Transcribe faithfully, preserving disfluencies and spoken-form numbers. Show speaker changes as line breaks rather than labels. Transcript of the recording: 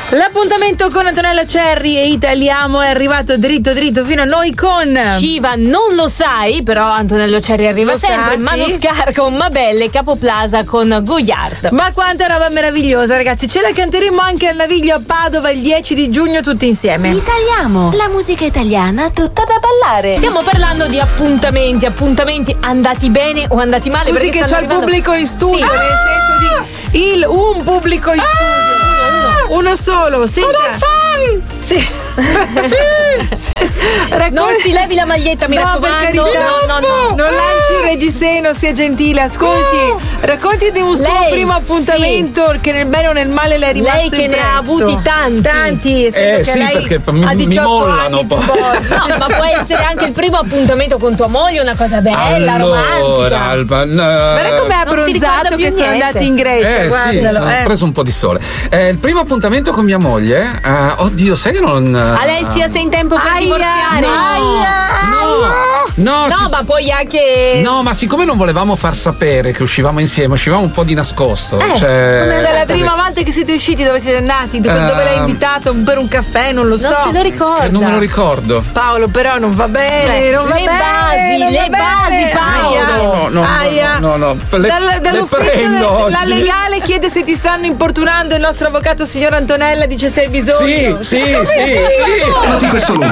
L'appuntamento con Antonello Cerri e Italiamo è arrivato dritto dritto fino a noi con
Shiva, non lo sai, però Antonello Cerri arriva
Lo
sempre.
sa,
Manuscar
sì.
con Mabelle, Capoplaza con Goyard.
Ma quanta roba meravigliosa, ragazzi. Ce la canteremo anche al Naviglio a Padova il dieci di giugno tutti insieme.
Italiamo, la musica italiana tutta da ballare.
Stiamo parlando di appuntamenti, appuntamenti andati bene o andati male.
Scusi che c'ho il pubblico in studio,
Sì.
nel senso di il un pubblico in studio. Uno solo, senta.
Sono un fan!
Sì.
Sì.
Raccol-
Non si levi la maglietta, mi
No, per
raccomando.
carità.
No, no, no.
Non lanci il reggiseno, sia gentile, ascolti.
No.
Racconti di un suo
Lei,
primo appuntamento che nel bene o nel male le è rimasto
Lei che ne ha
impresso.
avuti tanti.
Tanti,
Eh,
sembra che
sì,
lei
perché mi-
ha
mi
diciotto
mollano
anni
poi.
più volte.
No, ma può essere anche il primo appuntamento con tua moglie, una cosa bella,
Allora,
romantica.
Alba, n-
Guarda com'è
Non si ricorda
abbronzato
più
che sono
niente.
andati in Grecia,
Eh sì,
guardalo.
ho
eh.
preso un po' di sole. Eh, il primo appuntamento con mia moglie, eh, oddio, sai che non.
Alessia, sei in tempo per
Aia,
divorziare?
No,
No,
ci-
ma poi anche.
No, ma siccome non volevamo far sapere che uscivamo insieme, uscivamo un po' di nascosto.
Eh,
cioè,
Cioè la prima volta che siete usciti, dove siete andati? Dove,
Ehm.
dove l'hai invitato per un caffè? Non lo so.
Non se lo ricorda.
Eh, non me lo ricordo.
Paolo, però non va bene,
Cioè,
non va
le
bene,
basi,
non
le
va
basi,
bene.
Paolo.
Aia,
No, no, no,
aia.
no, no, no. Le-
Dal-
le
dall'ufficio
prendo
de- la
oggi.
legale chiede se ti stanno importunando il nostro avvocato signor Antonella, dice se hai bisogno.
Sì, sì,
Come
sì,
sei?
sì.
Tutti questo lunedì